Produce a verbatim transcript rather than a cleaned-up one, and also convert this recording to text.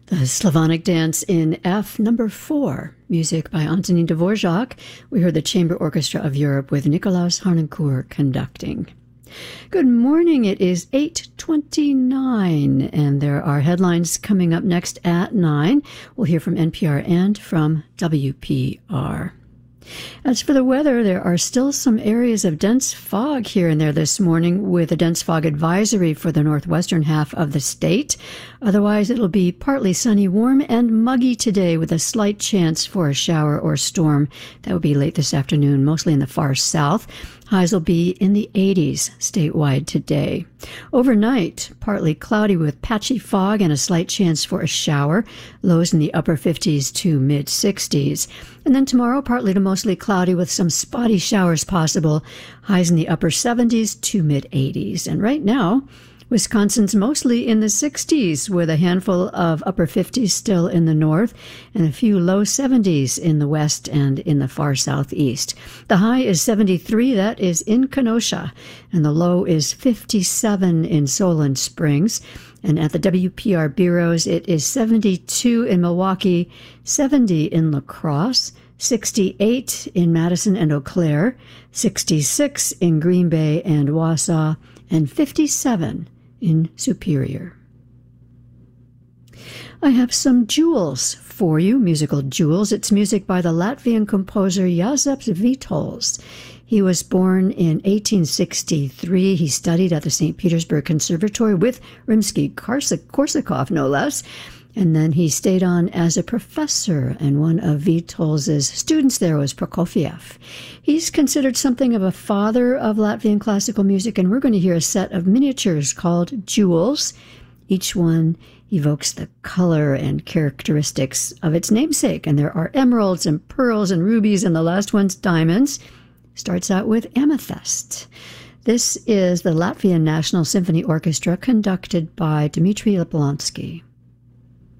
The Slavonic Dance in F, number four, music by Antonin Dvorak. We heard the Chamber Orchestra of Europe with Nikolaus Harnoncourt conducting. Good morning, it is eight twenty-nine, and there are headlines coming up next at nine. We'll hear from N P R and from W P R. As for the weather, there are still some areas of dense fog here and there this morning, with a dense fog advisory for the northwestern half of the state. Otherwise, it'll be partly sunny, warm, and muggy today, with a slight chance for a shower or storm. That will be late this afternoon, mostly in the far south. Highs will be in the eighties statewide today. Overnight, partly cloudy with patchy fog and a slight chance for a shower. Lows in the upper fifties to mid-sixties. And then tomorrow, partly to mostly cloudy with some spotty showers possible. Highs in the upper seventies to mid-eighties. And right now, Wisconsin's mostly in the sixties, with a handful of upper fifties still in the north and a few low seventies in the west and in the far southeast. The high is seventy-three, that is in Kenosha, and the low is fifty-seven in Solon Springs. And at the W P R bureaus, it is seventy-two in Milwaukee, seventy in La Crosse, sixty-eight in Madison and Eau Claire, sixty-six in Green Bay and Wausau, and fifty-seven in Superior. I have some jewels for you, musical jewels. It's music by the Latvian composer Jāzeps Vītols. He was born in eighteen sixty-three. He studied at the Saint Petersburg Conservatory with Rimsky-Korsakov, no less. And then he stayed on as a professor, and one of Vītols's students there was Prokofiev. He's considered something of a father of Latvian classical music, and we're going to hear a set of miniatures called Jewels. Each one evokes the color and characteristics of its namesake, and there are emeralds and pearls and rubies, and the last one's diamonds. Starts out with amethyst. This is the Latvian National Symphony Orchestra, conducted by Dmitry Jablonski.